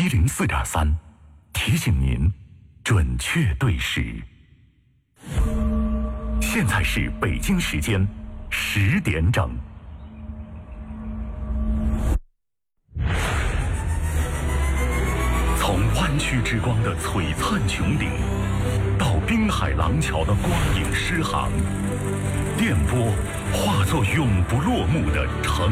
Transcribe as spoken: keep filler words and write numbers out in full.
一零四点三，提醒您准确对时。现在是北京时间十点整。从湾区之光的璀璨穹顶，到滨海廊桥的光影诗行，电波化作永不落幕的城。